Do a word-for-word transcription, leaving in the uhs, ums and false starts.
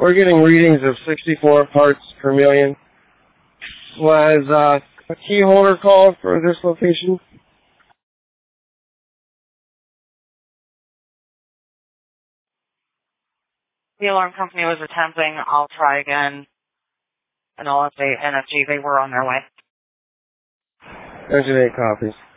We're getting readings of sixty-four parts per million. Was uh, a key holder call for this location? The alarm company was attempting. I'll try again. And I'll update N F G. They were on their way. Engine eight copies.